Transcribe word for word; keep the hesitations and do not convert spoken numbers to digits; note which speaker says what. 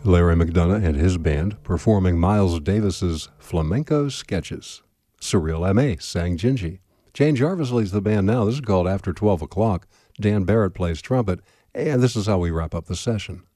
Speaker 1: Larry McDonough and his band performing Miles Davis's Flamenco Sketches. Surreal M A sang Gingy. Jane Jarvis leads the band now. This is called After twelve o'clock. Dan Barrett plays trumpet, and this is how we wrap up the session.